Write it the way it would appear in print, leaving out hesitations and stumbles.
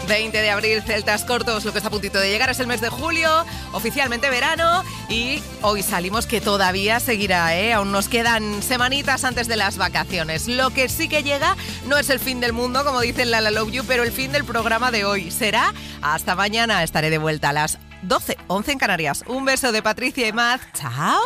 20 de abril, Celtas Cortos, lo que está a puntito de llegar es el mes de julio, oficialmente verano, y hoy salimos, que todavía seguirá, aún nos quedan semanitas antes de las vacaciones. Lo que sí que llega no es el fin del mundo, como dice La Love You, pero el fin del programa de hoy será hasta mañana. Estaré de vuelta a las 12:11 en Canarias. Un beso de Patricia y Maz. Chao.